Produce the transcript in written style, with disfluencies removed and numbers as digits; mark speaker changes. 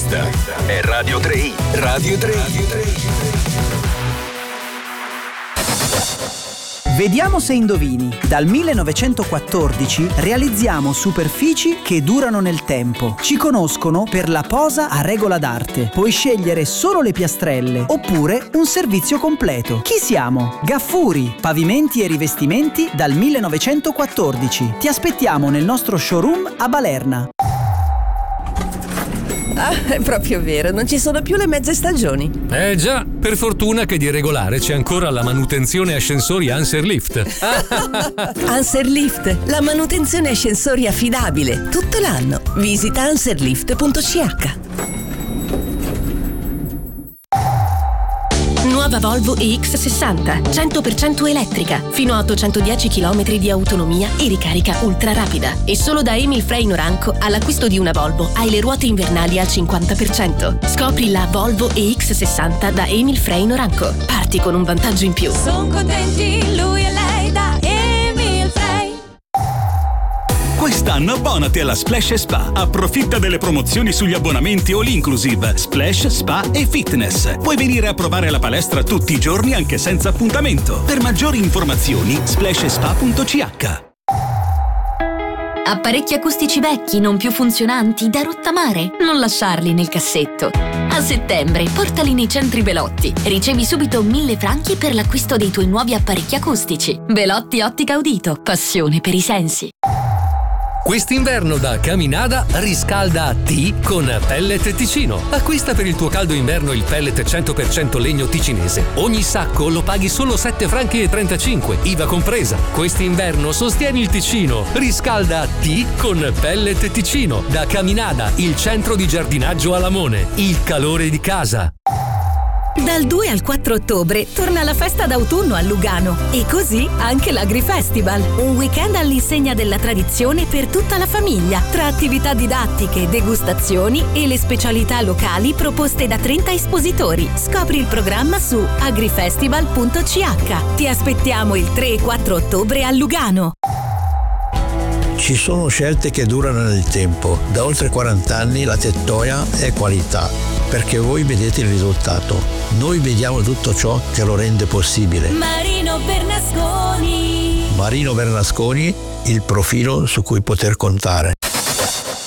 Speaker 1: Questa è Radio 3i. Radio 3i.
Speaker 2: Vediamo se indovini. Dal 1914 realizziamo superfici che durano nel tempo. Ci conoscono per la posa a regola d'arte. Puoi scegliere solo le piastrelle oppure un servizio completo. Chi siamo? Gaffuri, pavimenti e rivestimenti dal 1914. Ti aspettiamo nel nostro showroom a Balerna.
Speaker 3: Ah, è proprio vero, non ci sono più le mezze stagioni.
Speaker 4: Già, per fortuna che di regolare c'è ancora la manutenzione ascensori Anserlift.
Speaker 3: Anserlift, la manutenzione ascensori affidabile, tutto l'anno. Visita anserlift.ch.
Speaker 5: Nuova Volvo EX60, 100% elettrica, fino a 810 km di autonomia e ricarica ultra rapida. E solo da Emil Frey Noranco, all'acquisto di una Volvo hai le ruote invernali al 50%. Scopri la Volvo EX60 da Emil Frey Noranco. Parti con un vantaggio in più.
Speaker 6: Sono contenti lui e lei da Emil Frey.
Speaker 7: Quest'anno abbonati alla Splash Spa. Approfitta delle promozioni sugli abbonamenti all inclusive, Splash, Spa e Fitness. Puoi venire a provare la palestra tutti i giorni anche senza appuntamento. Per maggiori informazioni, splashspa.ch.
Speaker 8: Apparecchi acustici vecchi, non più funzionanti, da rottamare? Non lasciarli nel cassetto. A settembre portali nei centri Belotti. Ricevi subito 1.000 franchi per l'acquisto dei tuoi nuovi apparecchi acustici. Belotti Ottica Udito. Passione per i sensi.
Speaker 4: Quest'inverno da Caminada riscalda T con Pellet Ticino. Acquista per il tuo caldo inverno il pellet 100% legno ticinese. Ogni sacco lo paghi solo 7,35 franchi, IVA compresa. Quest'inverno sostieni il Ticino. Riscalda T con Pellet Ticino. Da Caminada, il centro di giardinaggio a Lamone. Il calore di casa.
Speaker 5: Dal 2 al 4 ottobre torna la festa d'autunno a Lugano e così anche l'Agrifestival, un weekend all'insegna della tradizione per tutta la famiglia, tra attività didattiche, degustazioni e le specialità locali proposte da 30 espositori. Scopri il programma su agrifestival.ch. Ti aspettiamo il 3 e 4 ottobre a Lugano.
Speaker 9: Ci sono scelte che durano nel tempo. Da oltre 40 anni la Tettoia è qualità, perché voi vedete il risultato. Noi vediamo tutto ciò che lo rende possibile.
Speaker 6: Marino Bernasconi.
Speaker 9: Marino Bernasconi, il profilo su cui poter contare.